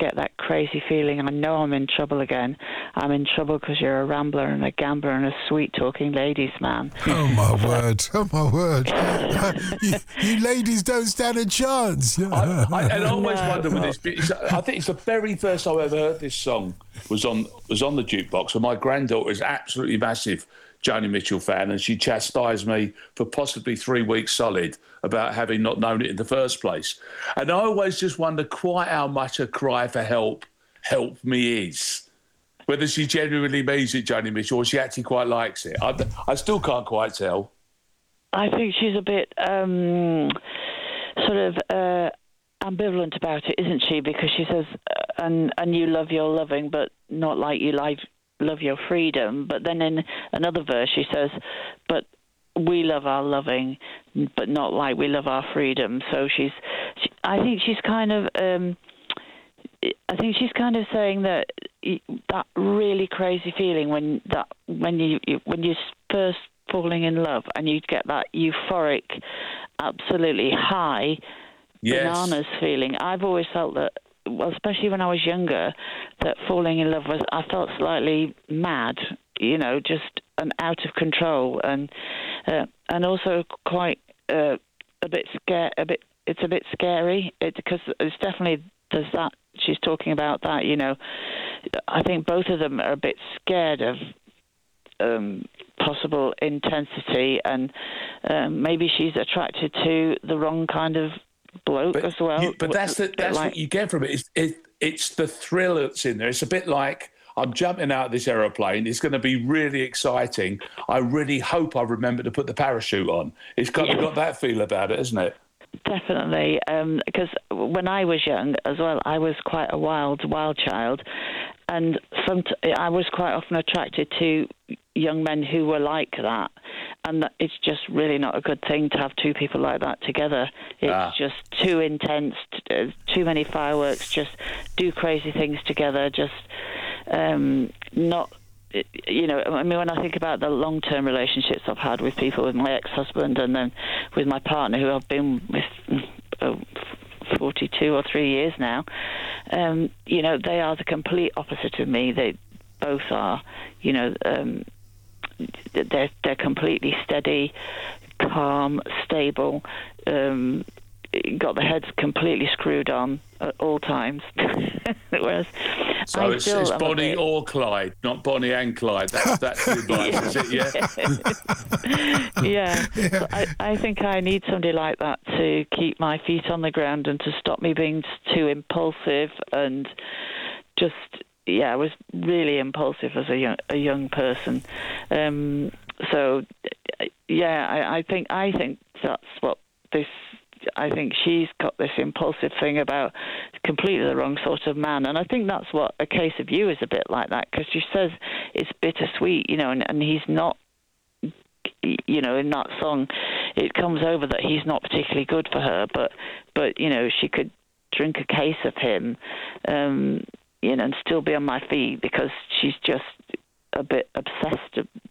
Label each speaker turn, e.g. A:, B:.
A: get that crazy feeling, I know I'm in trouble again. I'm in trouble because you're a rambler and a gambler and a sweet-talking ladies man.
B: Oh, my word. Oh, my word. you ladies don't stand a chance.
C: I always wonder with this bit. I think it's the very first time I ever heard this song was on the jukebox, and my granddaughter is absolutely massive Joni Mitchell fan, and she chastised me for possibly 3 weeks solid about having not known it in the first place. And I always just wonder quite how much a cry for help me is. Whether she genuinely means it, Joni Mitchell, or she actually quite likes it. I still can't quite tell.
A: I think she's a bit sort of ambivalent about it, isn't she? Because she says, and you love your loving, but not like you love your freedom. But then in another verse she says, but we love our loving, but not like we love our freedom. So I think she's kind of saying that that really crazy feeling when you first falling in love and you get that euphoric, absolutely high, bananas feeling. I've always felt that, well, especially when I was younger, that falling in love I felt slightly mad, just out of control, and also quite a bit scared. It's a bit scary because it's definitely there's that. She's talking about that. I think both of them are a bit scared of possible intensity, and maybe she's attracted to the wrong kind of bloke as well.
C: But that's what you get from it. It's the thrill that's in there. It's a bit like, I'm jumping out of this aeroplane. It's going to be really exciting. I really hope I remember to put the parachute on. It's kind of got that feel about it, isn't it?
A: Definitely, because when I was young as well, I was quite a wild child, and I was quite often attracted to young men who were like that, and it's just really not a good thing to have two people like that together. It's just too intense, too many fireworks, just do crazy things together, just not... when I think about the long-term relationships I've had with people, with my ex-husband and then with my partner, who I've been with 42 or 3 years now, they are the complete opposite of me. They both are, they're completely steady, calm, stable, got their heads completely screwed on at all times. Whereas
C: so it's Bonnie or Clyde, not Bonnie and Clyde. That's the advice, is it?
A: Yeah. So I think I need somebody like that to keep my feet on the ground and to stop me being too impulsive and just... I was really impulsive as a young person. I think that's what this... I think she's got this impulsive thing about completely the wrong sort of man. And I think that's what A Case of You is a bit like that, because she says it's bittersweet, and he's not, in that song, it comes over that he's not particularly good for her, but she could drink a case of him, and still be on my feet, because she's just a bit obsessed